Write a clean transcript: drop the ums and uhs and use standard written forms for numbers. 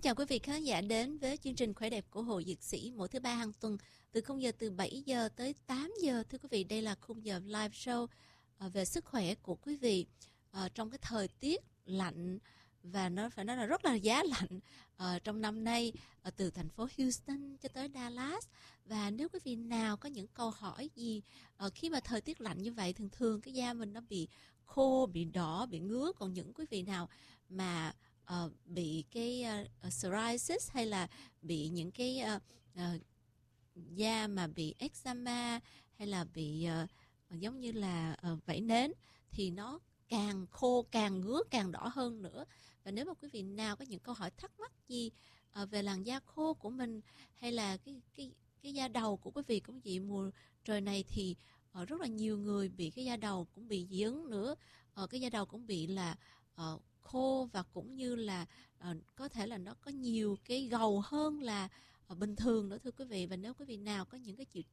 chào quý vị khán giả đến với chương trình Khỏe đẹp của Hội Dược Sĩ mỗi thứ ba hàng tuần từ 7 giờ tới 8 giờ. Thưa quý vị, đây là khung giờ live show về sức khỏe của quý vị trong cái thời tiết lạnh và nó phải nói là rất là giá lạnh trong năm nay, từ thành phố Houston cho tới Dallas. Và nếu quý vị nào có những câu hỏi gì khi mà thời tiết lạnh như vậy, thường thường cái da mình nó bị khô, bị đỏ, bị ngứa. Còn những quý vị nào mà bị cái psoriasis hay là bị những cái da mà bị eczema hay là bị giống như là vảy nến thì nó càng khô, càng ngứa, càng đỏ hơn nữa. Và nếu mà quý vị nào có những câu hỏi thắc mắc gì về làn da khô của mình hay là cái da đầu của quý vị cũng vậy, mùa trời này thì rất là nhiều người bị cái da đầu cũng bị dị ứng nữa, cái da đầu cũng bị là khô và cũng như là có thể là nó có nhiều cái gầu hơn là bình thường nữa thưa quý vị. Và nếu quý vị nào có những cái triệu